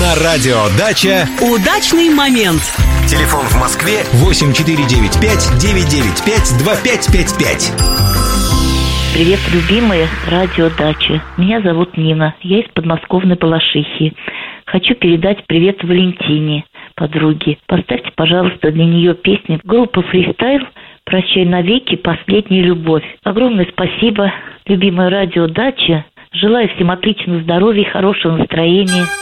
На радио «Дача» удачный момент. Телефон в Москве 8495-995-2555. Привет, любимые радио «Дача». Меня зовут Нина. Я из подмосковной Балашихи. Хочу передать привет Валентине, подруге. Поставьте, пожалуйста, для нее песню группы «Фристайл» «Прощай навеки, последняя любовь». Огромное спасибо, любимое радио «Дача». Желаю всем отличного здоровья и хорошего настроения.